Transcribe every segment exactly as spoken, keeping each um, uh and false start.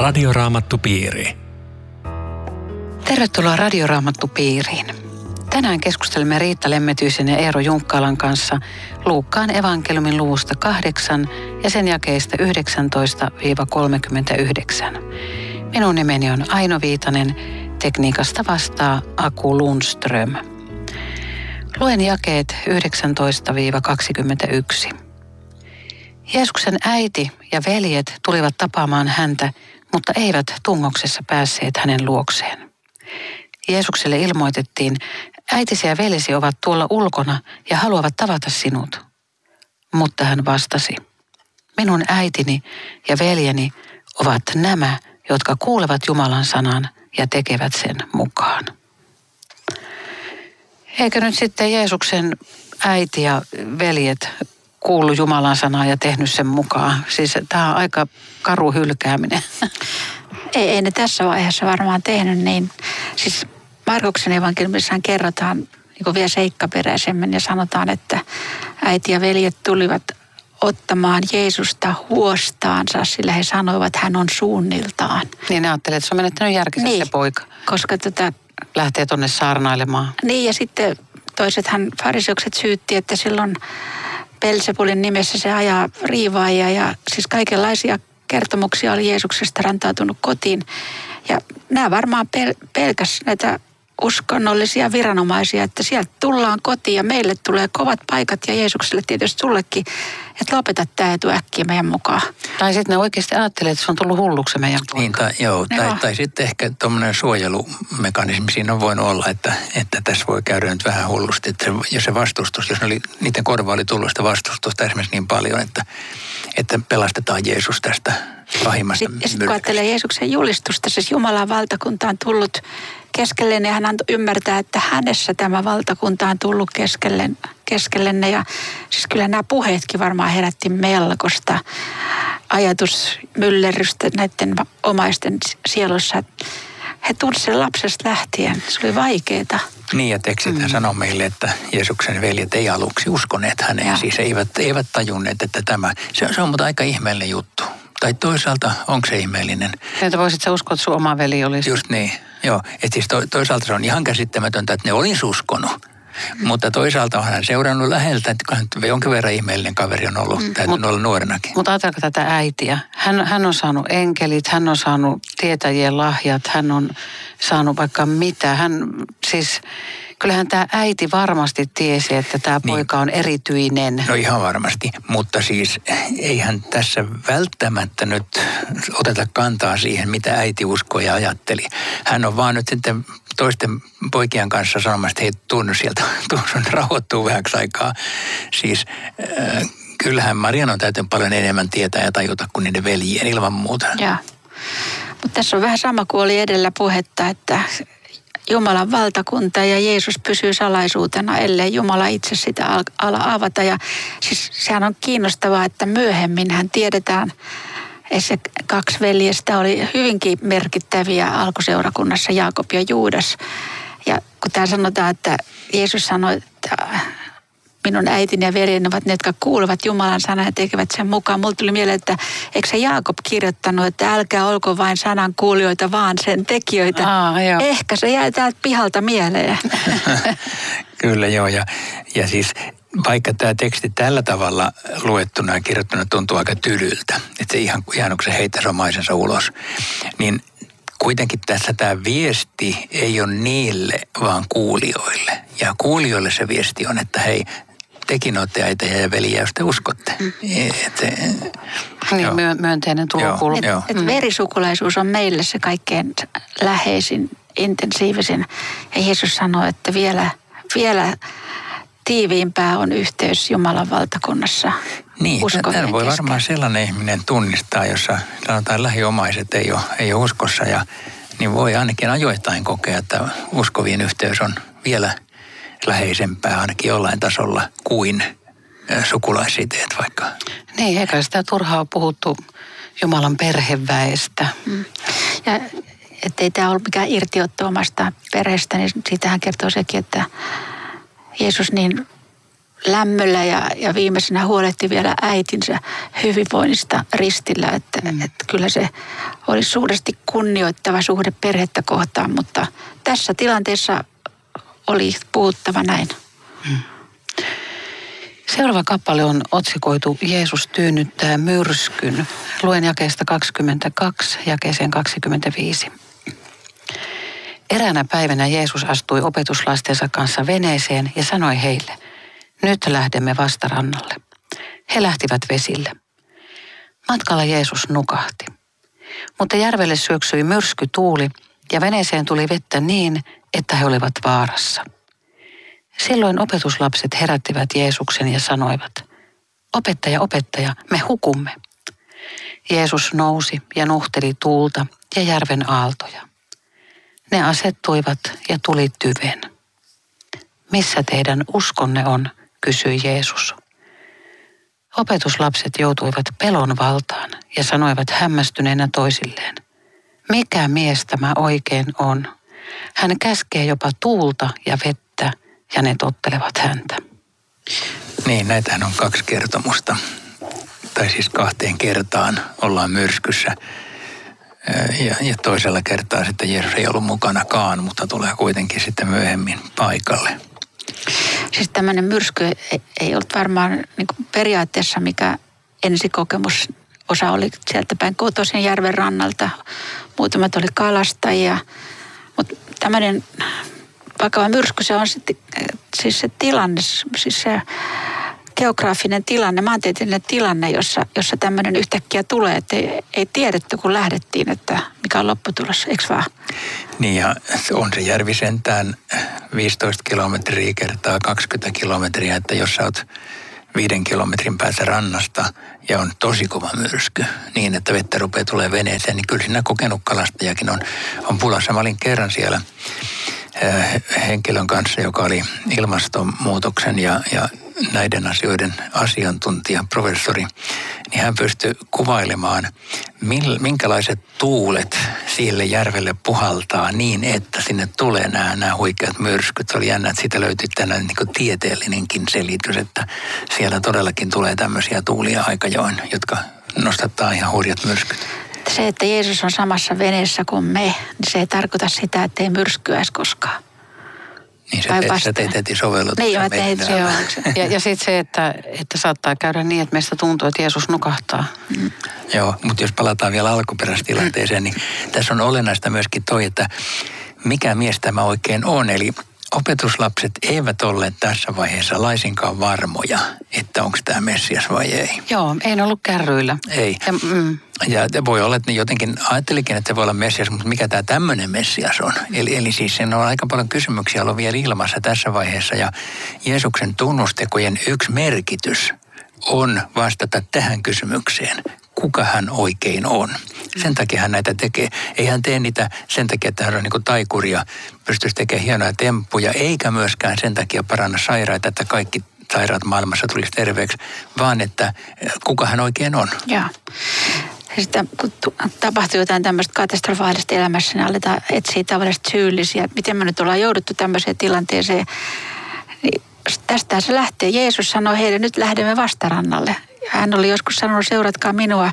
Radioraamattupiiri. Tervetuloa Radioraamattupiiriin. Tänään keskustelemme Riitta Lemmetyisen ja Eero Junkkalan kanssa Luukkaan evankeliumin luvusta kahdeksan ja sen jakeista yhdeksäntoista kolmekymmentäyhdeksän. Minun nimeni on Aino Viitanen, tekniikasta vastaa Aku Lundström. Luen jakeet yhdeksäntoista kaksikymmentäyksi. Jeesuksen äiti ja veljet tulivat tapaamaan häntä, mutta eivät tungoksessa päässeet hänen luokseen. Jeesukselle ilmoitettiin, äitisi ja veljesi ovat tuolla ulkona ja haluavat tavata sinut. Mutta hän vastasi, minun äitini ja veljeni ovat nämä, jotka kuulevat Jumalan sanan ja tekevät sen mukaan. Eikö nyt sitten Jeesuksen äiti ja veljet kuullut Jumalan sanaa ja tehnyt sen mukaan? Siis tämä on aika karu hylkääminen. Ei, ei ne tässä vaiheessa varmaan tehnyt niin. Siis Markuksen evankeliumissaan kerrotaan niin kuin vielä seikkaperäisemmin ja sanotaan, että äiti ja veljet tulivat ottamaan Jeesusta huostaansa, sillä he sanoivat, että hän on suunniltaan. Niin ne ajattelee, että se on menettänyt järkensä niin, se poika. Koska tota, lähtee tuonne saarnailemaan. Niin ja sitten toisethan fariseukset syytti, että silloin Beelzebulin nimessä se ajaa riivaajia ja siis kaikenlaisia kertomuksia oli Jeesuksesta rantautunut kotiin. Ja nämä varmaan pel- pelkäs näitä uskonnollisia viranomaisia, että sieltä tullaan kotiin ja meille tulee kovat paikat ja Jeesukselle tietysti sullekin, että lopeta tämä etu äkkiä meidän mukaan. Tai sitten ne oikeasti ajattelee, että se on tullut hulluksi meidän poika. Niin, tai, joo, tai, joo. tai sitten ehkä tuommoinen suojelumekanismi siinä on voinut olla, että, että tässä voi käydä nyt vähän hullusti. Että se, jos se vastustus, jos oli, niiden korva oli tullut sitä vastustusta esimerkiksi niin paljon, että, että pelastetaan Jeesus tästä pahimmasta myrkästä. Ja sitten kun ajattelee Jeesuksen julistusta, siis Jumalan valtakunta on tullut keskelleen ja hän antoi ymmärtää, että hänessä tämä valtakunta on tullut keskelleen, keskellenne. Ja siis kyllä nämä puheetkin varmaan herätti melkoista ajatusmyllerrystä näiden omaisten sielussa. He tunsivat sen lapsesta lähtien. Se oli vaikeaa. Niin ja tekstit mm. sanoo meille, että Jeesuksen veljet ei aluksi uskoneet häneen. Ja. Siis eivät, eivät tajunneet, että tämä, se on, se on mutta aika ihmeellinen juttu. Tai toisaalta, onko se ihmeellinen? Että voisit sä uskoa, että sun oma veli olisi? Just niin, joo. Että siis to, toisaalta se on ihan käsittämätöntä, että ne olisi uskonut. Mm. Mutta toisaalta on hän seurannut läheltä, että jonkin verran ihmeellinen kaveri on ollut, mm. täytyy olla nuorenakin. Mutta ajatelkaa tätä äitiä. Hän, hän on saanut enkelit, hän on saanut tietäjien lahjat, hän on saanut vaikka mitä. Hän siis... Kyllähän tämä äiti varmasti tiesi, että tämä niin. poika on erityinen. No ihan varmasti, mutta siis eihän tässä välttämättä nyt oteta kantaa siihen, mitä äiti uskoi ja ajatteli. Hän on vaan nyt sitten toisten poikien kanssa sanomassa, että hei, tunnu sieltä, tunnu rauhoittuu vähäksi aikaa. Siis äh, kyllähän Marian on täytynyt paljon enemmän tietää ja tajuta kuin niiden veljien ilman muuta. Joo, mutta tässä on vähän sama kuin oli edellä puhetta, että Jumalan valtakunta ja Jeesus pysyy salaisuutena, ellei Jumala itse sitä ala avata. Ja siis sehän on kiinnostavaa, että myöhemmin hän tiedetään, että se kaksi veljestä oli hyvinkin merkittäviä alkuseurakunnassa, Jaakob ja Juudas. Ja kun täällä sanotaan, että Jeesus sanoi, että minun äitini ja veljeni ovat ne, jotka kuulevat Jumalan sanan ja tekevät sen mukaan. Mulle tuli mieleen, että eikö se Jaakob kirjoittanut, että älkää olko vain sanan kuulijoita, vaan sen tekijöitä. Aa, Ehkä se jäi täältä pihalta mieleen. Kyllä joo, ja, ja siis vaikka tämä teksti tällä tavalla luettuna ja kirjoittuna tuntuu aika tylyltä, että se ihan, ihan kun se heittäisi omaisensa ulos, niin kuitenkin tässä tämä viesti ei ole niille, vaan kuulijoille. Ja kuulijoille se viesti on, että hei, tekin olette äitejä ja veliä, jos te uskotte. Mm. Et, niin, myönteinen tulokulma. Että et verisukulaisuus on meille se kaikkein läheisin, intensiivisin. Ja Jeesus sanoi, että vielä, vielä tiiviimpää on yhteys Jumalan valtakunnassa. Niin, tämä voi varmaan sellainen ihminen tunnistaa, jossa sanotaan lähiomaiset ei ole, ei ole uskossa, ja, niin voi ainakin ajoittain kokea, että uskovien yhteys on vielä läheisempää ainakin jollain tasolla kuin sukulaissiteet vaikka. Niin, eikä sitä turhaa ole puhuttu Jumalan perheväestä. Mm. Ja ettei tämä ollut mikään irtiotto omasta perheestä, niin siitähän kertoo sekin, että Jeesus niin lämmöllä ja, ja viimeisenä huolehti vielä äitinsä hyvinvoinnista ristillä. Että, mm. että kyllä se oli suuresti kunnioittava suhde perhettä kohtaan, mutta tässä tilanteessa oli puhuttava näin. Mm. Seuraava kappale on otsikoitu Jeesus tyynnyttää myrskyn. Luen jakeesta kaksikymmentäkaksi jakeeseen kaksikymmentäviisi. Eräänä päivänä Jeesus astui opetuslastensa kanssa veneeseen ja sanoi heille, nyt lähdemme vastarannalle. He lähtivät vesille. Matkalla Jeesus nukahti. Mutta järvelle syöksyi myrskytuuli ja veneeseen tuli vettä niin, että he olivat vaarassa. Silloin opetuslapset herättivät Jeesuksen ja sanoivat, opettaja, opettaja, me hukumme. Jeesus nousi ja nuhteli tuulta ja järven aaltoja. Ne asettuivat ja tuli tyven. Missä teidän uskonne on, kysyi Jeesus. Opetuslapset joutuivat pelon valtaan ja sanoivat hämmästyneenä toisilleen. Mikä mies tämä oikein on? Hän käskee jopa tuulta ja vettä ja ne tottelevat häntä. Niin, näitähän on kaksi kertomusta. Tai siis kahteen kertaan ollaan myrskyssä. Ja, ja toisella kertaa sitten Jeesus ei ollut mukanakaan, mutta tulee kuitenkin sitten myöhemmin paikalle. Siis tämmöinen myrsky ei, ei ollut varmaan niin kuin periaatteessa mikä ensikokemus. Osa oli sieltä päin kotoisin järven rannalta, muutamat oli kalastajia. Mutta tämmöinen vakava myrsky, se on sitten, siis se tilanne, siis se geograafinen tilanne, maantieteellinen tilanne, jossa, jossa tämmöinen yhtäkkiä tulee, että ei, ei tiedetty kun lähdettiin, että mikä on lopputulos, eikö vaan? Niin ja on se järvi sentään viisitoista kilometriä kertaa kaksikymmentä kilometriä, että jos sä oot viiden kilometrin päässä rannasta ja on tosi kova myrsky niin, että vettä rupeaa tulee veneeseen, niin kyllä siinä kokenut kalastajakin on, on pulassa. Mä olin kerran siellä henkilön kanssa, joka oli ilmastonmuutoksen ja, ja näiden asioiden asiantuntija, professori, niin hän pystyi kuvailemaan, minkälaiset tuulet sille järvelle puhaltaa niin, että sinne tulee nämä, nämä huikeat myrskyt. Se oli jännä, että siitä löytyi tällainen niin kuin tieteellinenkin selitys, että siellä todellakin tulee tämmöisiä tuulia aika join, jotka nostattaa ihan hurjat myrskyt. Se, että Jeesus on samassa veneessä kuin me, niin se ei tarkoita sitä, että ei myrskyäisi koskaan. Niin sä teet heti sovellutuksen. Niin, mä tein sovelluksen. Ja, ja sitten se, että, että saattaa käydä niin, että meistä tuntuu, että Jeesus nukahtaa. Mm. Joo, mutta jos palataan vielä alkuperäistilanteeseen, mm. niin tässä on olennaista myöskin toi, että mikä mies tämä oikein on. Eli opetuslapset eivät olleet tässä vaiheessa laisinkaan varmoja, että onko tämä Messias vai ei. Joo, ei ollut kärryillä. Ei. Ja, mm. ja voi olla, että ne jotenkin ajattelikin, että se voi olla Messias, mutta mikä tämä tämmöinen Messias on? Eli, eli siis siinä on aika paljon kysymyksiä ollut vielä ilmassa tässä vaiheessa. Ja Jeesuksen tunnustekojen yksi merkitys on vastata tähän kysymykseen. Kuka hän oikein on? Sen takia hän näitä tekee. Ei hän tee niitä sen takia, että hän on niin kuin taikuri ja pystyisi tekemään hienoja temppuja, eikä myöskään sen takia paranna sairaita, että kaikki sairaat maailmassa tulisi terveeksi, vaan että kuka hän oikein on. Joo. Sitten kun tapahtuu jotain tämmöistä katastrofaalista elämässä, niin aletaan etsiä tavallisesti syyllisiä. Miten me nyt ollaan jouduttu tämmöiseen tilanteeseen? Niin tästä se lähtee. Jeesus sanoi heille, nyt lähdemme vastarannalle. Hän oli joskus sanonut, seuratkaa minua.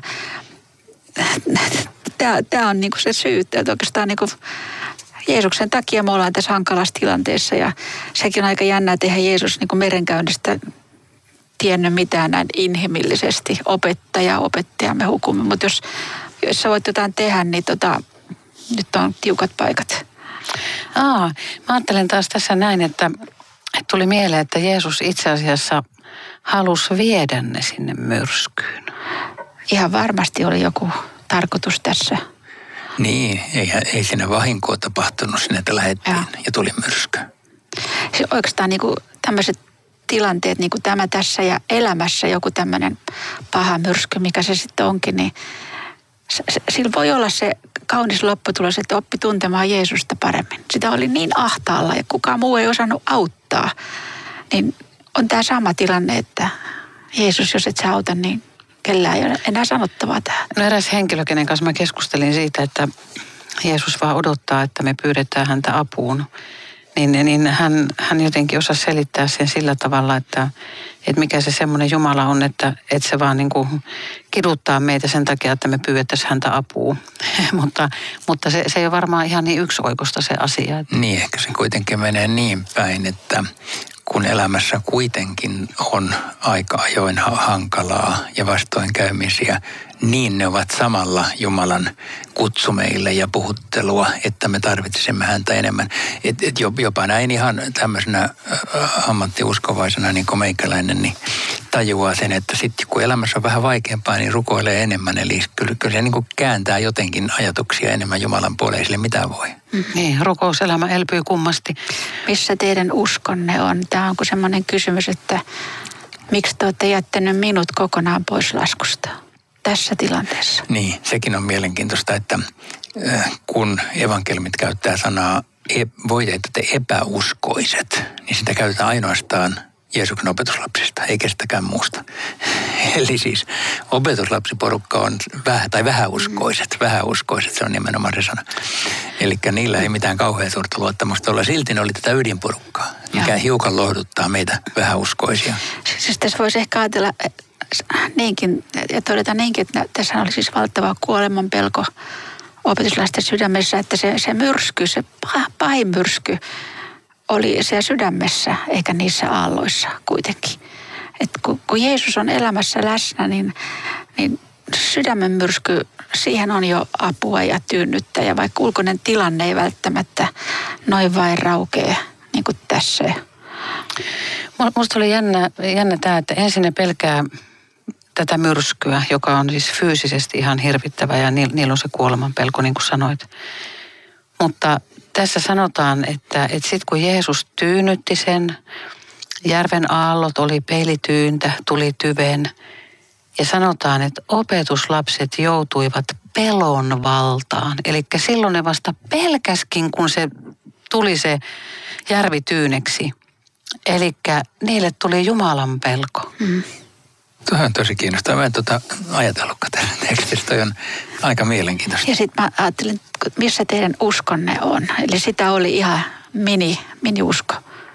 Tämä, tämä on niin kuin se syy, että oikeastaan niin kuin Jeesuksen takia me ollaan tässä hankalassa tilanteessa. Ja sekin on aika jännää, että eihän Jeesus niin kuin merenkäynnistä tiennyt mitään näin inhimillisesti. Opettaja, opettaja, me hukumme. Mutta jos, jos sä voit jotain tehdä, niin tota, nyt on tiukat paikat. Aa, mä ajattelen taas tässä näin, että, että tuli mieleen, että Jeesus itse asiassa halusi viedä ne sinne myrskyyn. Ihan varmasti oli joku tarkoitus tässä. Niin, ei, ei siinä vahinkoa tapahtunut sinne, että lähdettiin ja, ja tuli myrsky. Se oikeastaan niin kuin tämmöiset tilanteet, niin kuin tämä tässä ja elämässä joku tämmöinen paha myrsky, mikä se sitten onkin, niin sillä voi olla se kaunis lopputulos, että oppi tuntemaan Jeesusta paremmin. Sitä oli niin ahtaalla ja kukaan muu ei osannut auttaa. Niin on tämä sama tilanne, että Jeesus, jos et sä auta, niin kellään ei ole enää sanottavaa tähän. No eräs henkilö, kenen kanssa mä keskustelin siitä, että Jeesus vaan odottaa, että me pyydetään häntä apuun. niin, niin hän, hän jotenkin osasi selittää sen sillä tavalla, että, että mikä se semmoinen Jumala on, että, että se vaan niin kuin kiduttaa meitä sen takia, että me pyydettäisiin häntä apua. mutta mutta se, se ei ole varmaan ihan niin yksioikoista se asia. Että... Niin, ehkä se kuitenkin menee niin päin, että kun elämässä kuitenkin on aika ajoin hankalaa ja vastoinkäymisiä, niin ne ovat samalla Jumalan kutsu meille ja puhuttelua, että me tarvitsisimme häntä enemmän. Et, et jopa näin ihan tämmöisenä ammattiuskovaisena niin kuin meikäläinen, niin tajuaa sen, että sitten kun elämässä on vähän vaikeampaa, niin rukoilee enemmän. Eli kyllä, kyllä se niin kuin kääntää jotenkin ajatuksia enemmän Jumalan puoleen, ei sille mitään voi. Mm, niin, rukouselämä elpyy kummasti. Missä teidän uskonne on? Tämä on kuin semmoinen kysymys, että miksi te olette jättänyt minut kokonaan pois laskusta tässä tilanteessa? Niin, sekin on mielenkiintoista, että kun evankeliumit käyttää sanaa voitte te epäuskoiset, niin sitä käytetään ainoastaan Jeesuksen opetuslapsista, ei kestäkään muusta. Eli siis opetuslapsiporukka on vähä, tai vähäuskoiset, vähäuskoiset, se on nimenomaan se sana. Eli niillä ei mitään kauhean suurta luottamusta olla. Silti ne oli tätä ydinporukkaa, mikä hiukan lohduttaa meitä vähäuskoisia. Siis tässä voisi ehkä ajatella niinkin, ja todeta niinkin, että tässä oli siis valtava kuoleman pelko opetuslasten sydämessä, että se, se myrsky, se pahin myrsky oli siellä sydämessä, eikä niissä aalloissa kuitenkin. Että kun, kun Jeesus on elämässä läsnä, niin, niin sydämen myrsky, siihen on jo apua ja tyynnyttä. Ja vaikka ulkoinen tilanne ei välttämättä noin vain raukee, niin kuin tässä. Musta oli jännä, jännä tämä, että ensin ne pelkää tätä myrskyä, joka on siis fyysisesti ihan hirvittävä ja niillä on se kuoleman pelko, niin kuin sanoit. Mutta tässä sanotaan, että, että sitten kun Jeesus tyynnytti sen, järven aallot oli peilityyntä, tuli tyven. Ja sanotaan, että opetuslapset joutuivat pelon valtaan. Eli silloin ne vasta pelkäskin, kun se tuli se järvi tyyneksi. Eli niille tuli Jumalan pelko. Mm. Tuo on tosi kiinnostavaa. Mä en tuota ajatellutkaan tässä tekstissä. Toi on aika mielenkiintoista. Ja sitten mä ajattelin, missä teidän uskonne on. Eli sitä oli ihan mini, mini-usko.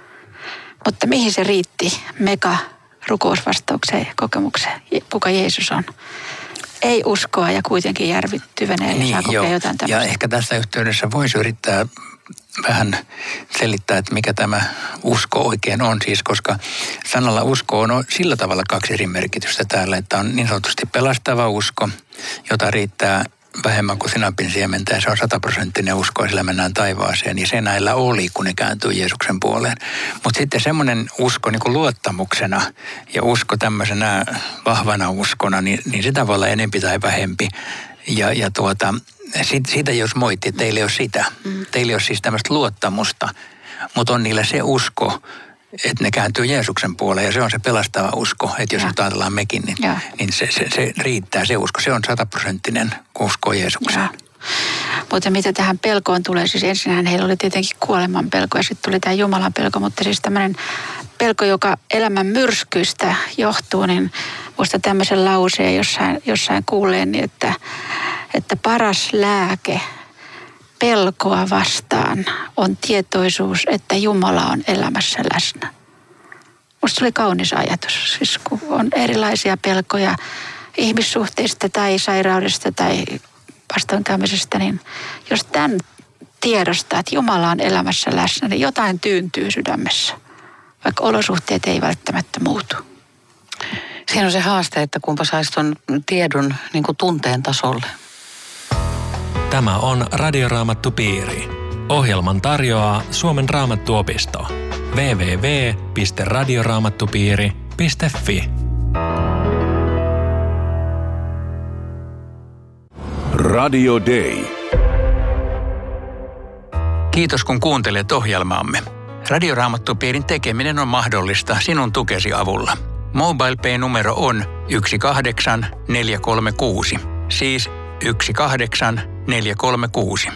Mutta mihin se riitti mega rukousvastaukseen kokemukseen, kuka Jeesus on? Ei uskoa ja kuitenkin järvi tyvenee ja niin, saa kokea jotain tämmöistä. Ja ehkä tässä yhteydessä voisi yrittää vähän selittää, että mikä tämä usko oikein on. Siis koska sanalla usko on sillä tavalla kaksi eri merkitystä täällä, että on niin sanotusti pelastava usko, jota riittää vähemmän kuin sinapin siementä ja se on sataprosenttinen usko ja sillä mennään taivaaseen. Ja se näillä oli, kun ne kääntyi Jeesuksen puoleen. Mutta sitten semmoinen usko niin kuin luottamuksena ja usko tämmöisenä vahvana uskona, niin, niin sitä voi olla enempi tai vähempi. Ja, ja tuota, siitä, siitä jos moitti, että teillä ei ole sitä. Mm. Teillä ei ole siis tämmöistä luottamusta, mutta on niillä se usko, että ne kääntyy Jeesuksen puoleen ja se on se pelastava usko. Että jos nyt ajatellaan mekin, niin, niin se, se, se riittää se usko. Se on sataprosenttinen usko Jeesukseen. Mutta mitä tähän pelkoon tulee, siis ensinnähän heillä oli tietenkin kuoleman pelko ja sitten tuli tämä Jumalan pelko, mutta siis tämmöinen pelko, joka elämän myrskyistä johtuu, niin muista tämmöisen lauseen jossain, jossain kuuleen, niin että, että paras lääke pelkoa vastaan on tietoisuus, että Jumala on elämässä läsnä. Musta oli kaunis ajatus, siis kun on erilaisia pelkoja ihmissuhteista tai sairaudesta tai vastoinkäymisestä, niin jos tämän tiedostaa, että Jumala on elämässä läsnä, niin jotain tyyntyy sydämessä, vaikka olosuhteet ei välttämättä muutu. Siinä on se haaste, että kumpa saisi tuon tiedon niin kuin tunteen tasolle. Tämä on Radioraamattupiiri. Ohjelman tarjoaa Suomen Raamattuopisto. double-u double-u double-u piste radioraamattupiiri piste fi. Radio Day. Kiitos kun kuuntelet ohjelmaamme. Radioraamattupiirin tekeminen on mahdollista sinun tukesi avulla. MobilePay-numero on yksi kahdeksan neljä kolme kuusi, siis yksi kahdeksan neljä kolme kuusi.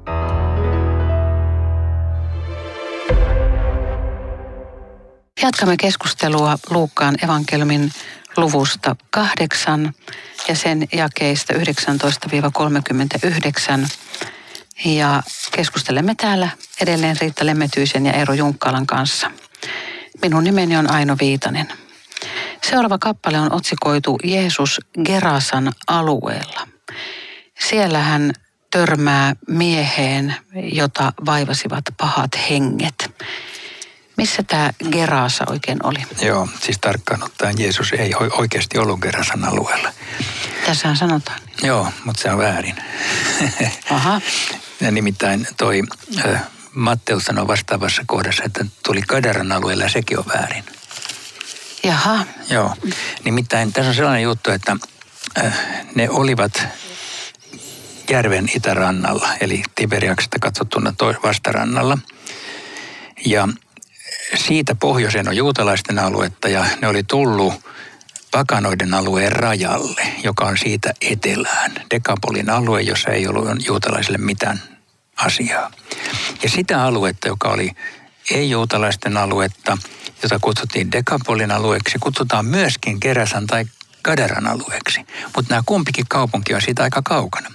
Jatkamme keskustelua Luukkaan evankeliumin luvusta kahdeksan ja sen jakeista yhdeksäntoista kolmekymmentäyhdeksän. Ja keskustelemme täällä edelleen Riitta Lemmetyisen ja Eero Junkkalan kanssa. Minun nimeni on Aino Viitanen. Seuraava kappale on otsikoitu Jeesus Gerasan alueella. Siellä hän törmää mieheen, jota vaivasivat pahat henget. Missä tämä Gerasa oikein oli? Joo, siis tarkkaan ottaen Jeesus ei oikeasti ollut Gerasan alueella. Tässähän sanotaan. Joo, mutta se on väärin. Aha. Ja nimittäin toi äh, Matteus sanoi vastaavassa kohdassa, että tuli Gadaran alueella ja sekin on väärin. Jaha. Joo, nimittäin tässä on sellainen juttu, että äh, ne olivat järven itärannalla, eli Tiberiaksesta katsottuna vastarannalla. Ja siitä pohjoiseen on juutalaisten aluetta ja ne oli tullut pakanoiden alueen rajalle, joka on siitä etelään. Dekapolin alue, jossa ei ollut juutalaisille mitään asiaa. Ja sitä aluetta, joka oli ei-juutalaisten aluetta, jota kutsuttiin Dekapolin alueeksi, kutsutaan myöskin Gerasan tai Gadaran alueeksi. Mutta nämä kumpikin kaupunki on siitä aika kaukana.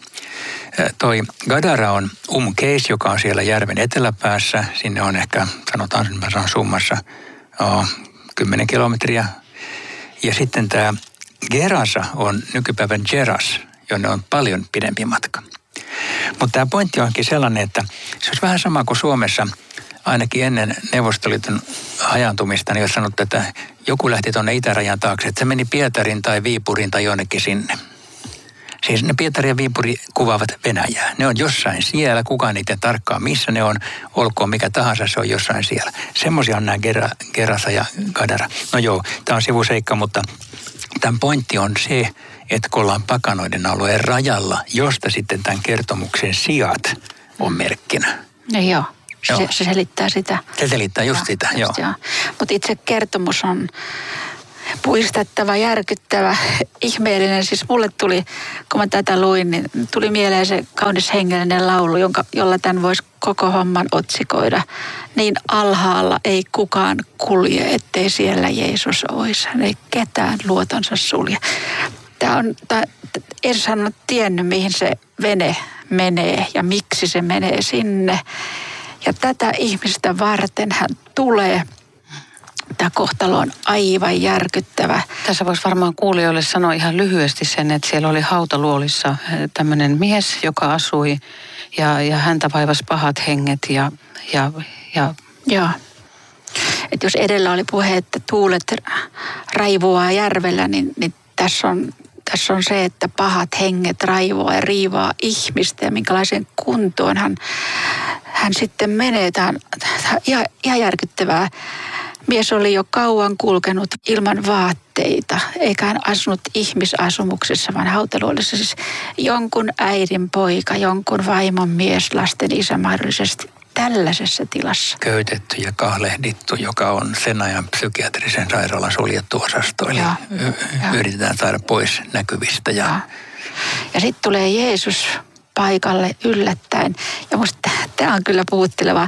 Toi Gadara on Umkeis, joka on siellä järven eteläpäässä. Sinne on ehkä, sanotaan, mä sanon summassa, oh, kymmenen kilometriä. Ja sitten tämä Gerasa on nykypäivän Geras, jonne on paljon pidempi matka. Mutta tämä pointti onkin sellainen, että se olisi vähän sama kuin Suomessa, ainakin ennen Neuvostoliiton hajaantumista, niin jos sanottu, että joku lähti tuonne itärajan taakse, että se meni Pietarin tai Viipurin tai jonnekin sinne. Siis ne Pietari ja Viipuri kuvaavat Venäjää. Ne on jossain siellä, kukaan niitä tarkkaan missä ne on, olkoon mikä tahansa, se on jossain siellä. Semmoisia on nämä Gera, Gerasa ja Gadara. No joo, tämä on sivuseikka, mutta tämän pointti on se, että kun ollaan pakanoiden alueen rajalla, josta sitten tämän kertomuksen sijat on merkkinä. No joo, se, joo. se selittää sitä. Se selittää just ja, sitä, just joo. joo. Mutta itse kertomus on puistettava, järkyttävä, ihmeellinen. Siis mulle tuli, kun mä tätä luin, niin tuli mieleen se kaunis hengellinen laulu, jonka, jolla tämän voisi koko homman otsikoida. Niin alhaalla ei kukaan kulje, ettei siellä Jeesus olisi. Hän ei ketään luotonsa sulje. Tämä on, tämä, Ershan on tiennyt, mihin se vene menee ja miksi se menee sinne. Ja tätä ihmistä varten hän tulee. Tämä kohtalo on aivan järkyttävä. Tässä voisi varmaan kuulijoille sanoa ihan lyhyesti sen, että siellä oli hautaluolissa tämmöinen mies, joka asui ja, ja häntä vaivasi pahat henget ja... ja, ja... Joo. Et jos edellä oli puhe, että tuulet raivoaa järvellä, niin, niin tässä, on, tässä on se, että pahat henget raivoaa ja riivaa ihmistä ja minkälaiseen kuntoon hän, hän sitten menee. Tämä on, tämä on ihan, ihan järkyttävää. Mies oli jo kauan kulkenut ilman vaatteita, eikä hän asunut ihmisasumuksessa, vaan hautaluolissa. Siis jonkun äidin poika, jonkun vaimon mies, lasten isä mahdollisesti tällaisessa tilassa. Köytetty ja kahlehdittu, joka on sen ajan psykiatrisen sairaalan suljettu osasto. Eli ja, y- ja. yritetään saada pois näkyvistä. Ja, ja. ja sitten tulee Jeesus paikalle yllättäen. Ja musta tämä on kyllä puhutteleva.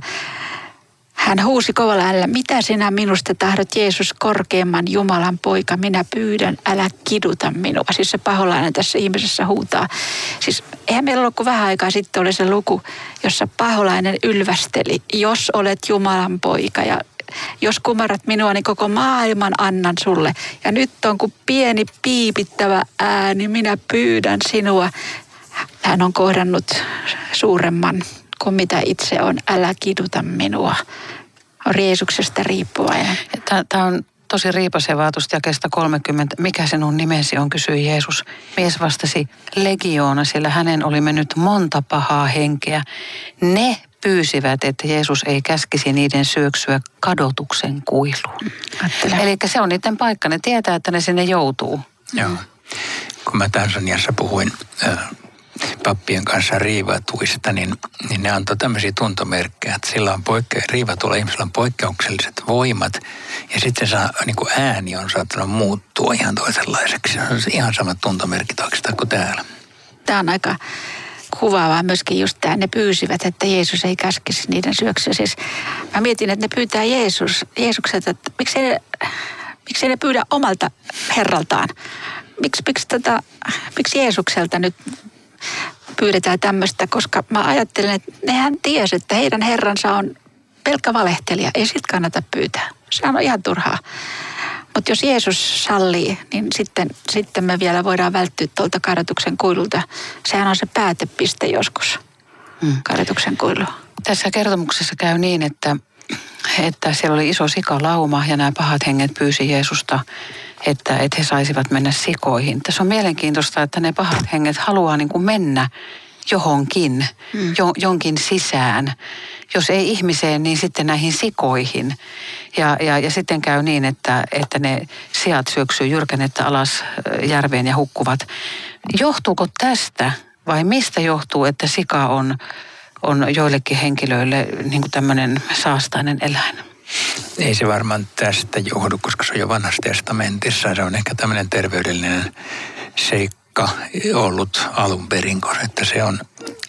Hän huusi kovalla äänellä, mitä sinä minusta tahdot, Jeesus, korkeimman Jumalan poika, minä pyydän, älä kiduta minua. Siis se paholainen tässä ihmisessä huutaa. Siis eihän meillä ollut kuin vähän aikaa sitten oli se luku, jossa paholainen ylvästeli, jos olet Jumalan poika ja jos kumarrat minua, niin koko maailman annan sulle. Ja nyt on kuin pieni piipittävä ääni, minä pyydän sinua. Hän on kohdannut suuremman kuin mitä itse on, älä kiduta minua. On Jeesuksesta riippuvainen. Tämä on tosi riipasevaa tuosta jakeesta kolmekymmentä. Mikä sinun nimesi on, kysyi Jeesus. Mies vastasi Legioona, sillä hänen oli mennyt monta pahaa henkeä. Ne pyysivät, että Jeesus ei käskisi niiden syöksyä kadotuksen kuiluun. Eli se on niiden paikka. Ne tietää, että ne sinne joutuu. Joo. Kun mä Tansaniassa puhuin äh, pappien kanssa riivatuista, niin, niin ne antoi tämmöisiä tuntomerkkejä, että sillä on poikke- riivatuilla ihmisillä on poikkeukselliset voimat ja sitten se saa, niin kuin ääni on saattanut muuttua ihan toisenlaiseksi. Se on ihan samat tuntomerkit oikeastaan kuin täällä. Tämä on aika kuvaavaa myöskin just tämä, ne pyysivät, että Jeesus ei käskisi niiden syöksyä. Siis mä mietin, että ne pyytää Jeesus, Jeesukselta, että miksi ne, miksi ne pyydä omalta herraltaan? Miksi, miksi, tota, miksi Jeesukselta nyt pyydetään tämmöistä, koska mä ajattelen, että nehän tiesi, että heidän herransa on pelkkä valehtelija. Ei siltä kannata pyytää. Se on ihan turhaa. Mutta jos Jeesus sallii, niin sitten, sitten me vielä voidaan välttyä tuolta kadotuksen kuilulta. Sehän on se päätepiste joskus, mm. kadotuksen kuilu. Tässä kertomuksessa käy niin, että, että siellä oli iso sikalauma ja nämä pahat henget pyysi Jeesusta, että, että he saisivat mennä sikoihin. Tässä on mielenkiintoista, että ne pahat henget haluaa niin kuin mennä johonkin, mm. jo, jonkin sisään. Jos ei ihmiseen, niin sitten näihin sikoihin. Ja, ja, ja sitten käy niin, että, että ne siat syöksyy jyrkänettä alas järveen ja hukkuvat. Johtuuko tästä vai mistä johtuu, että sika on, on joillekin henkilöille niin kuin tämmöinen saastainen eläin? Ei se varmaan tästä johdu, koska se on jo vanhassa testamentissa. Se on ehkä tämmöinen terveydellinen seikka ollut alun perin, että se on...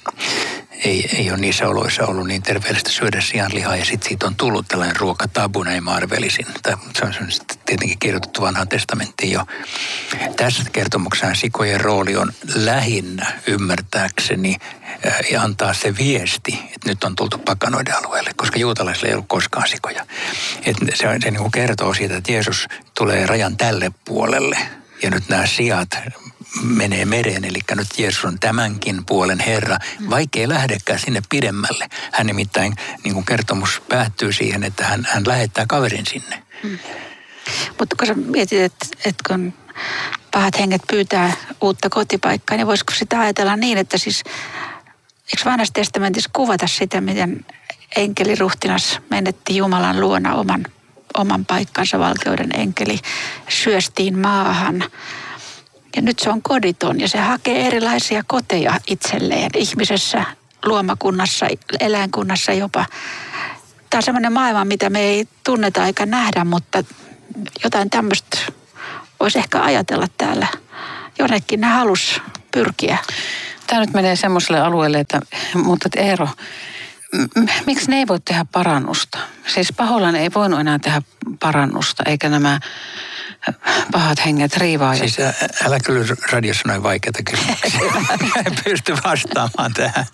Ei, ei ole niissä oloissa ollut niin terveellistä syödä sianlihaa ja sitten siitä on tullut tällainen ruokatabu, näin mä arvelisin. Tai se on, se on tietenkin kirjoitettu vanhaan testamenttiin jo. Tässä kertomuksessa sikojen rooli on lähinnä ymmärtääkseni ja antaa se viesti, että nyt on tultu pakanoiden alueelle, koska juutalaisilla ei ollut koskaan sikoja. Että se, se niin kuin kertoo siitä, että Jeesus tulee rajan tälle puolelle ja nyt nämä sijat menee mereen, eli nyt Jeesus on tämänkin puolen Herra, vaikka ei lähdekään sinne pidemmälle. Hän nimittäin, niin kuin kertomus päättyy siihen, että hän, hän lähettää kaverin sinne. Hmm. Mutta kun sä mietit, että, että kun pahat henget pyytää uutta kotipaikkaa, niin voisiko sitä ajatella niin, että siis, eikö vanhassa testamentissa kuvata sitä, miten enkeliruhtinas menetti Jumalan luona oman, oman paikkansa, valkeuden enkeli, syöstiin maahan. Ja nyt se on koditon ja se hakee erilaisia koteja itselleen ihmisessä, luomakunnassa, eläinkunnassa jopa. Tämä on semmoinen maailma, mitä me ei tunneta eikä nähdä, mutta jotain tämmöistä voisi ehkä ajatella täällä. Jonnekin ne halus pyrkiä. Tämä nyt menee semmoiselle alueelle, että, mutta että Eero, m- miksi ne ei voi tehdä parannusta? Siis paholainen ei voinut enää tehdä parannusta, eikä nämä pahat henget riivaa. Siis ä, älä kyllä radiossa noin vaikeita kysymyksiä. En pysty vastaamaan tähän.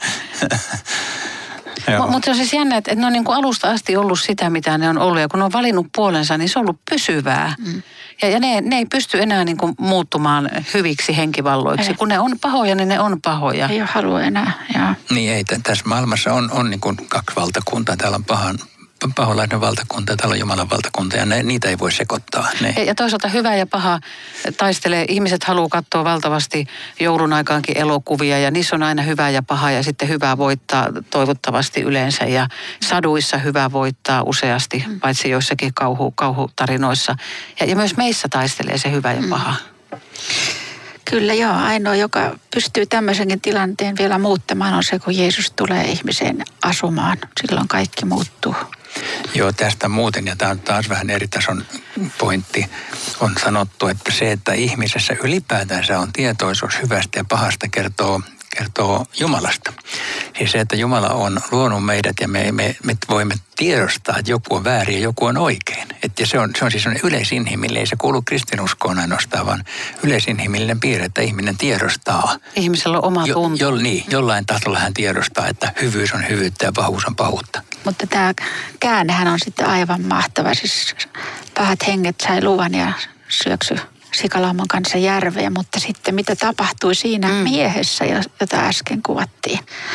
M- mutta se on siis jännä, että ne on niin kuin alusta asti ollut sitä, mitä ne on ollut. Ja kun ne on valinnut puolensa, niin se on ollut pysyvää. Mm. Ja, ja ne, ne ei pysty enää niin kuin muuttumaan hyviksi henkivalloiksi. Ei. Kun ne on pahoja, niin ne on pahoja. Ei ole halua enää, joo. Niin ei, tässä maailmassa on, on niin kuin kaksi valtakuntaa. Täällä on pahan... paholainen valtakunta ja täällä on Jumalan valtakunta ja ne, niitä ei voi sekoittaa. Ne. Ja toisaalta hyvä ja paha taistelee. Ihmiset haluaa katsoa valtavasti joulun aikaankin elokuvia ja niissä on aina hyvä ja paha ja sitten hyvä voittaa toivottavasti yleensä ja saduissa hyvä voittaa useasti, mm. paitsi joissakin kauhu, kauhutarinoissa. Ja, ja myös meissä taistelee se hyvä ja paha. Mm. Kyllä joo, ainoa, joka pystyy tämmöisenkin tilanteen vielä muuttamaan on se, kun Jeesus tulee ihmiseen asumaan. Silloin kaikki muuttuu. Joo, tästä muuten, ja tämä on taas vähän eri tason pointti, on sanottu, että se, että ihmisessä ylipäätänsä on tietoisuus hyvästä ja pahasta, kertoo, kertoo Jumalasta. Siis se, että Jumala on luonut meidät ja me, me, me voimme tiedostaa, että joku on väärin ja joku on oikein. Että se on, se on siis yleisinhimillinen, ei se kuulu kristinuskoon ainoastaan, vaan yleisinhimillinen piirre, että ihminen tiedostaa. Ihmisellä on oma tunto. Jo, jo, niin, jollain tasolla hän tiedostaa, että hyvyys on hyvyyttä ja pahuus on pahuutta. Mutta tämä käännehän on sitten aivan mahtava. Siis pahat henget sai luvan ja syöksy sikalauman kanssa järveen, mutta sitten mitä tapahtui siinä mm. miehessä, jota äsken kuvattiin.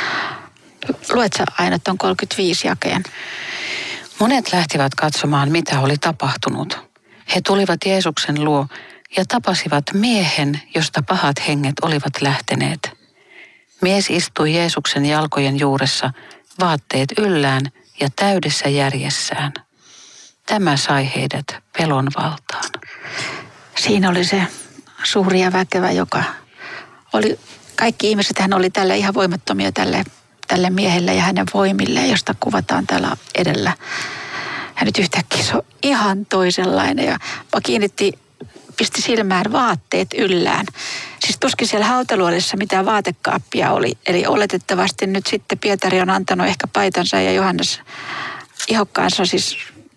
Luet sä aina tuon kolmekymmentäviisi jakeen? Monet lähtivät katsomaan, mitä oli tapahtunut. He tulivat Jeesuksen luo ja tapasivat miehen, josta pahat henget olivat lähteneet. Mies istui Jeesuksen jalkojen juuressa, vaatteet yllään ja täydessä järjessään. Tämä sai heidät pelon valtaan. Siinä oli se suuri ja väkevä, joka oli, kaikki ihmiset hän oli tälle ihan voimattomia tälle, tälle miehelle ja hänen voimilleen, josta kuvataan täällä edellä. Ja nyt yhtäkkiä se on ihan toisenlainen ja mä kiinnitti, pisti silmään vaatteet yllään. Siis tuskin siellä hautaluolissa mitään vaatekaappia oli, eli oletettavasti nyt sitten Pietari on antanut ehkä paitansa ja Johannes ihokkaansa siis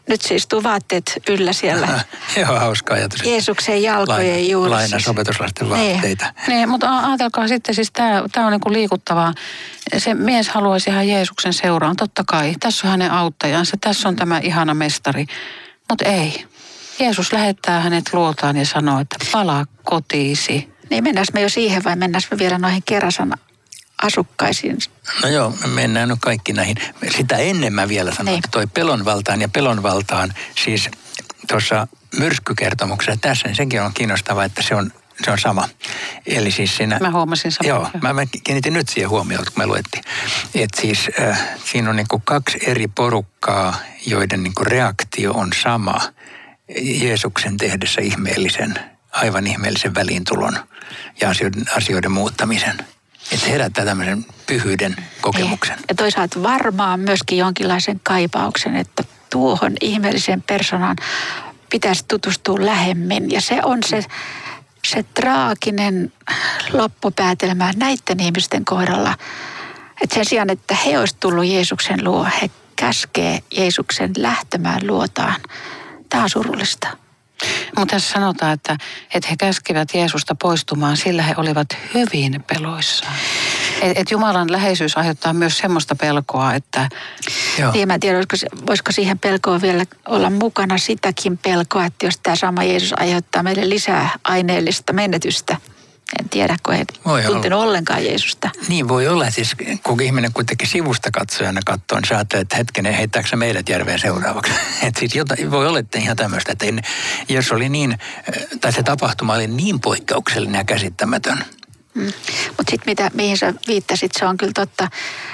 nyt se istuu vaatteet yllä siellä. Joo, hauska ajatus. Jeesuksen jalkojen Laina, juuressa. Lainas opetuslasten vaatteita. Niin, mutta ajatelkaa sitten, siis tämä on niinku liikuttavaa. Se mies haluaisi ihan Jeesuksen seuraan, totta kai. Tässä on hänen auttajansa, tässä on tämä ihana mestari. Mutta ei. Jeesus lähettää hänet luotaan ja sanoo, että palaa kotiisi. Niin mennäänkö me jo siihen vai mennäänkö me vielä noihin Kerasan asukkaisiin? No joo, me mennään nyt kaikki näihin. Sitä ennen mä vielä sanon, niin. että toi pelonvaltaan ja pelonvaltaan, siis tuossa myrskykertomuksessa tässä, niin senkin on kiinnostavaa, että se on, se on sama. Eli siis siinä... Mä huomasin samaa. Joo, mä, mä kiinnitin nyt siihen huomioon, kun me luettiin. Että siis äh, siinä on niinku kaksi eri porukkaa, joiden niinku reaktio on sama Jeesuksen tehdessä ihmeellisen, aivan ihmeellisen väliintulon ja asioiden, asioiden muuttamisen. Että se herättää tämmöisen pyhyyden kokemuksen. Ja toisaalta varmaan myöskin jonkinlaisen kaipauksen, että tuohon ihmeelliseen persoonaan pitäisi tutustua lähemmin. Ja se on se, se traaginen loppupäätelmä näiden ihmisten kohdalla. Että sen sijaan, että he olisivat tullut Jeesuksen luo, he käskee Jeesuksen lähtemään luotaan. Tämä on surullista. Mutta tässä sanotaan, että, että he käskivät Jeesusta poistumaan, sillä he olivat hyvin peloissaan. Että et Jumalan läheisyys aiheuttaa myös semmoista pelkoa, että... Joo. Niin, mä en tiedä, voisiko, voisiko siihen pelkoon vielä olla mukana sitäkin pelkoa, että jos tämä sama Jeesus aiheuttaa meille lisää aineellista menetystä. En tiedä, kun ei tuntenut ollenkaan Jeesusta. Niin voi olla. Siis kun ihminen kuitenkin sivusta katsojana katsoo, niin sä ajattelet, että hetkinen, heittääkö sä meidät järveen seuraavaksi? Että siis jotain, voi olla, että ihan tämmöistä, että ei, jos oli niin, tai se tapahtuma oli niin poikkeuksellinen ja käsittämätön. Mm. Mutta sitten mitä, mihin sä viittasit, se on kyllä totta.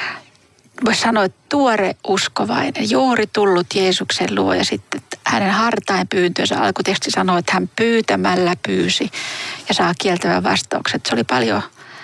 Voisi sanoa, että tuore uskovainen, juuri tullut Jeesuksen luo ja sitten hänen hartain pyyntönsä alkuteksti sanoo, että hän pyytämällä pyysi ja saa kieltävän vastauksen. Se oli paljon,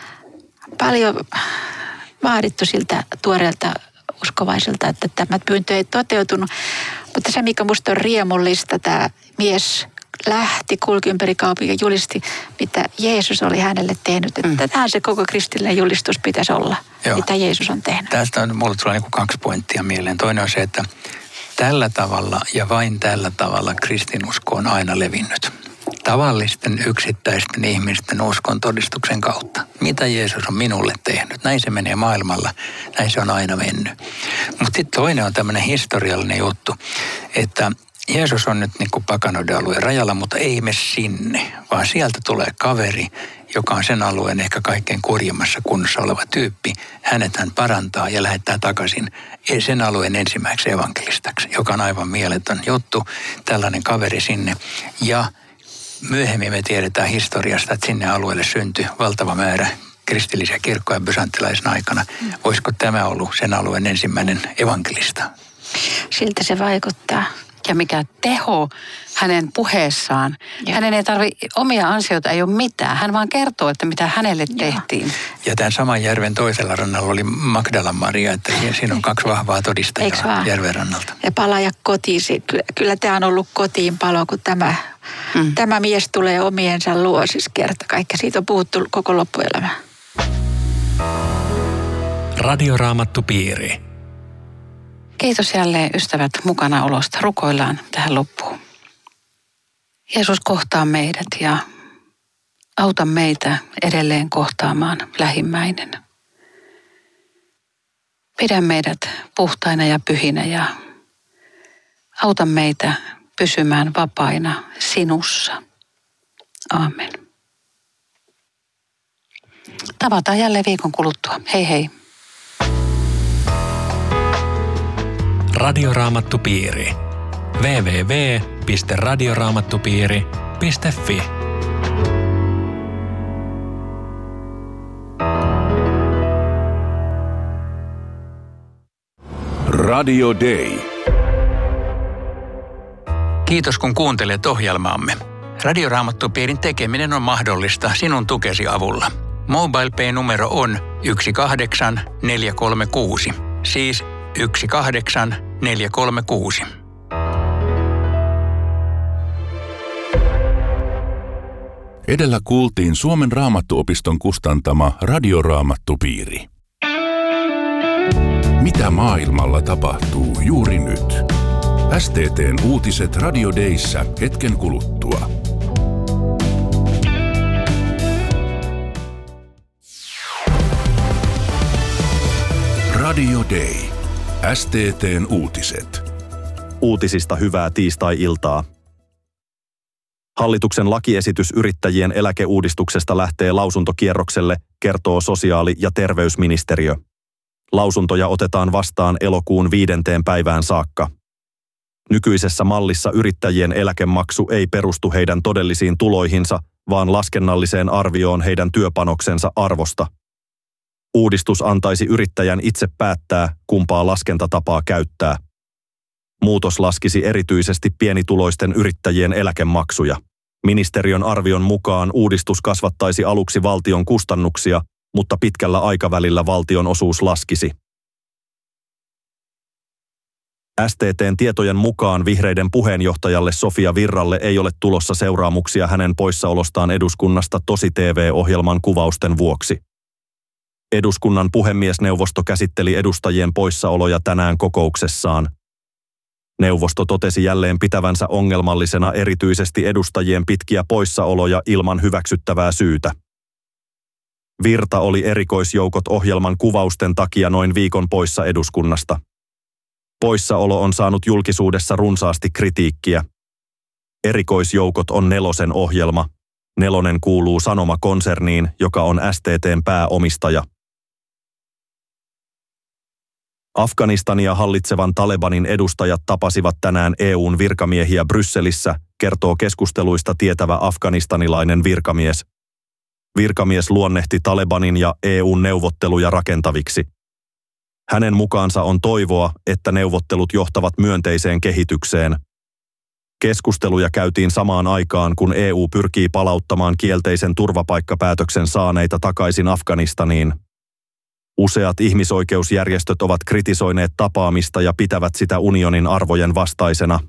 paljon vaadittu siltä tuoreelta uskovaiselta, että tämä pyyntö ei toteutunut. Mutta se, mikä musta on riemullista, tämä mies lähti, kulki ympäri kaupungin ja julisti, mitä Jeesus oli hänelle tehnyt. Että mm. tähän se koko kristillinen julistus pitäisi olla, Joo. mitä Jeesus on tehnyt. Tästä on, mulle tulee niin kaksi pointtia mieleen. Toinen on se, että tällä tavalla ja vain tällä tavalla kristinusko on aina levinnyt. Tavallisten yksittäisten ihmisten uskon todistuksen kautta. Mitä Jeesus on minulle tehnyt? Näin se menee maailmalla. Näin se on aina mennyt. Mutta sitten toinen on tämmöinen historiallinen juttu, että Jeesus on nyt niin kuin pakanoiden alueen rajalla, mutta ei mene sinne, vaan sieltä tulee kaveri, joka on sen alueen ehkä kaikkein kurjimmassa kunnossa oleva tyyppi. Hänet hän parantaa ja lähettää takaisin sen alueen ensimmäiseksi evankelistaksi, joka on aivan mieletön juttu, tällainen kaveri sinne. Ja myöhemmin me tiedetään historiasta, että sinne alueelle syntyi valtava määrä kristillisiä kirkkoja bysanttilaisen aikana. Voisiko tämä ollut sen alueen ensimmäinen evankelista? Siltä se vaikuttaa. Ja mikä teho hänen puheessaan. Joo. Hänen ei tarvitse, omia ansioita ei ole mitään. Hän vaan kertoo, että mitä hänelle tehtiin. Joo. Ja tämän saman järven toisella rannalla oli Magdalan Maria, että siinä on kaksi vahvaa todistajaa järven rannalta. Ja palaa kotiisi. Kyllä, kyllä tämä on ollut kotiin palo, kun tämä, mm. tämä mies tulee omiensa luo, siis kerta kaikkea. Siitä on puhuttu koko loppuelämä. Radioraamattupiiri. Kiitos jälleen ystävät mukana olosta. Rukoillaan tähän loppuun. Jeesus kohtaa meidät ja auta meitä edelleen kohtaamaan lähimmäinen. Pidä meidät puhtaina ja pyhinä ja auta meitä pysymään vapaina sinussa. Aamen. Tavataan jälleen viikon kuluttua. Hei hei. Radioraamattupiiri. double-u double-u double-u piste radioraamattupiiri piste fi Radio Day. Kiitos kun kuuntelet ohjelmaamme. Radioraamattupiirin tekeminen on mahdollista sinun tukesi avulla. MobilePay-numero on yksi kahdeksan neljä kolme kuusi, siis yksi kahdeksan neljä kolme kuusi. Edellä kuultiin Suomen Raamattuopiston kustantama Radioraamattupiiri. Mitä maailmalla tapahtuu juuri nyt? S T T:n uutiset Radio Dayssä hetken kuluttua. Radio Day. S T T:n uutiset. Uutisista hyvää tiistai-iltaa. Hallituksen lakiesitys yrittäjien eläkeuudistuksesta lähtee lausuntokierrokselle, kertoo sosiaali- ja terveysministeriö. Lausuntoja otetaan vastaan elokuun viidenteen päivään saakka. Nykyisessä mallissa yrittäjien eläkemaksu ei perustu heidän todellisiin tuloihinsa, vaan laskennalliseen arvioon heidän työpanoksensa arvosta. Uudistus antaisi yrittäjän itse päättää, kumpaa laskentatapaa käyttää. Muutos laskisi erityisesti pienituloisten yrittäjien eläkemaksuja. Ministeriön arvion mukaan uudistus kasvattaisi aluksi valtion kustannuksia, mutta pitkällä aikavälillä valtion osuus laskisi. S T T:n tietojen mukaan vihreiden puheenjohtajalle Sofia Virralle ei ole tulossa seuraamuksia hänen poissaolostaan eduskunnasta Tosi T V-ohjelman kuvausten vuoksi. Eduskunnan puhemiesneuvosto käsitteli edustajien poissaoloja tänään kokouksessaan. Neuvosto totesi jälleen pitävänsä ongelmallisena erityisesti edustajien pitkiä poissaoloja ilman hyväksyttävää syytä. Virta oli erikoisjoukot ohjelman kuvausten takia noin viikon poissa eduskunnasta. Poissaolo on saanut julkisuudessa runsaasti kritiikkiä. Erikoisjoukot on Nelosen ohjelma. Nelonen kuuluu Sanoma-konserniin, joka on S T T:n pääomistaja. Afganistania hallitsevan Talebanin edustajat tapasivat tänään E U:n virkamiehiä Brysselissä, kertoo keskusteluista tietävä afganistanilainen virkamies. Virkamies luonnehti Talebanin ja E U:n neuvotteluja rakentaviksi. Hänen mukaansa on toivoa, että neuvottelut johtavat myönteiseen kehitykseen. Keskusteluja käytiin samaan aikaan, kun E U pyrkii palauttamaan kielteisen turvapaikkapäätöksen saaneita takaisin Afganistaniin. Useat ihmisoikeusjärjestöt ovat kritisoineet tapaamista ja pitävät sitä unionin arvojen vastaisena.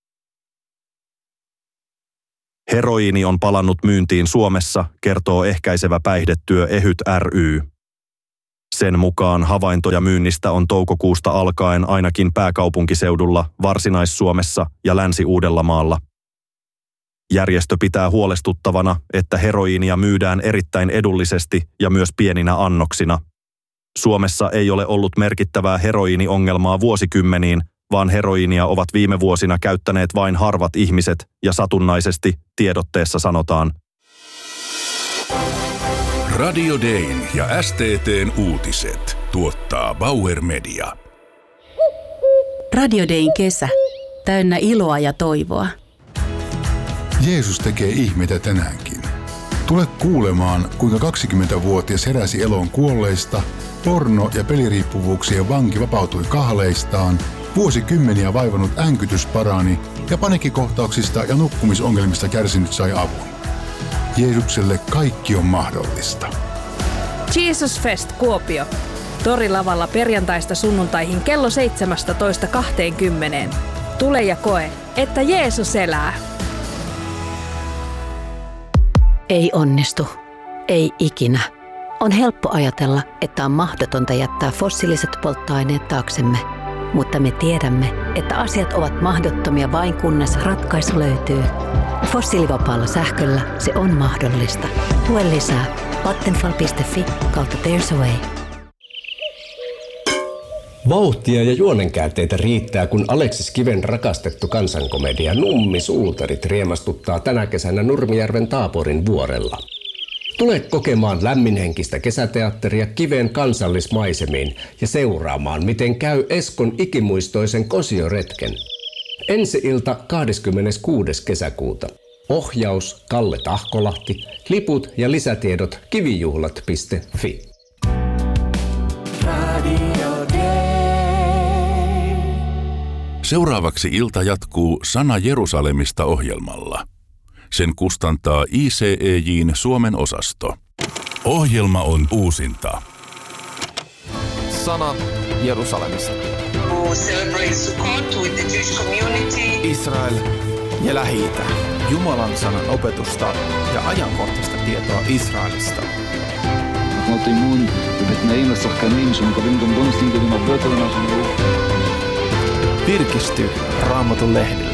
Heroiini on palannut myyntiin Suomessa, kertoo ehkäisevä päihdetyö EHYT ry. Sen mukaan havaintoja myynnistä on toukokuusta alkaen ainakin pääkaupunkiseudulla, Varsinais-Suomessa ja Länsi-Uudellamaalla. Järjestö pitää huolestuttavana, että heroiinia myydään erittäin edullisesti ja myös pieninä annoksina. Suomessa ei ole ollut merkittävää heroiiniongelmaa vuosikymmeniin, vaan heroiinia ovat viime vuosina käyttäneet vain harvat ihmiset ja satunnaisesti, tiedotteessa sanotaan. Radio Dayn ja S T T:n uutiset tuottaa Bauer Media. Radio Dayn kesä, täynnä iloa ja toivoa. Jeesus tekee ihmeitä tänäänkin. Tule kuulemaan, kuinka kaksikymmentävuotias heräsi eloon kuolleista, porno- ja peliriippuvuuksien vanki vapautui kahleistaan, vuosikymmeniä vaivannut änkytys parani ja paniikkikohtauksista ja nukkumisongelmista kärsinyt sai avun. Jeesukselle kaikki on mahdollista. Jesus Fest Kuopio. Torilavalla perjantaista sunnuntaihin kello seitsemästätoista kahteenkymmeneen. Tule ja koe, että Jeesus elää. Ei onnistu. Ei ikinä. On helppo ajatella, että on mahdotonta jättää fossiiliset polttoaineet taaksemme. Mutta me tiedämme, että asiat ovat mahdottomia vain kunnes ratkaisu löytyy. Fossiilivapaalla sähköllä se on mahdollista. Lue lisää vattenfall piste fi kautta There's a Way. Vauhtia ja juonenkäänteitä riittää, kun Aleksis Kiven rakastettu kansankomedia Nummi Suutarit riemastuttaa tänä kesänä Nurmijärven Taaporin vuorella. Tule kokemaan lämminhenkistä kesäteatteria Kiven kansallismaisemiin ja seuraamaan, miten käy Eskon ikimuistoisen kosioretken. Ensi-ilta kahdeskymmeneskuudes kesäkuuta. Ohjaus Kalle Tahkolahti, liput ja lisätiedot kivijuhlat piste fi. Seuraavaksi ilta jatkuu Sana Jerusalemista ohjelmalla. Sen kustantaa I C E J:n Suomen osasto. Ohjelma on uusinta. Sana Jerusalemista. Israel ja Lähi-itä. Jumalan sanan opetusta ja ajankohtaista tietoa Israelista. אנחנו אימון ובתנאים לשחקנים שמקבלים גם בונוסים גדולים הרבה יותר ממה שהם ראו. Virkisty Raamatun lehdillä.